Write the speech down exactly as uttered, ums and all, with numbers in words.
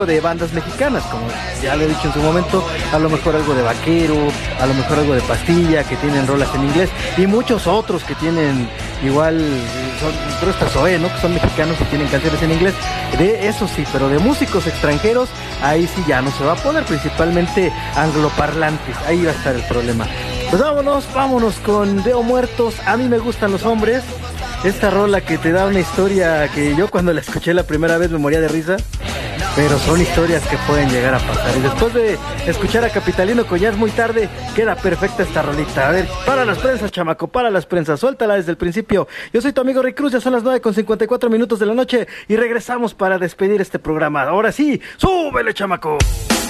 de bandas mexicanas, como ya le he dicho en su momento, a lo mejor algo de Vaquero, a lo mejor algo de Pastilla, que tienen rolas en inglés, y muchos otros que tienen igual, son, pero esta Zoé, ¿no? Que son mexicanos y tienen canciones en inglés, de eso sí, pero de músicos extranjeros, ahí sí ya no se va a poder, principalmente angloparlantes, ahí va a estar el problema. Pues vámonos, vámonos con Deo Muertos, A mí me gustan los hombres, esta rola que te da una historia que yo cuando la escuché la primera vez me moría de risa. Pero son historias que pueden llegar a pasar. Y después de escuchar a Capitalino con Ya es muy tarde, queda perfecta esta rolita. A ver, para las prensas, chamaco, para las prensas. Suéltala desde el principio. Yo soy tu amigo Rick Cruz, ya son las nueve con cincuenta y cuatro minutos de la noche y regresamos para despedir este programa. Ahora sí, súbele, chamaco.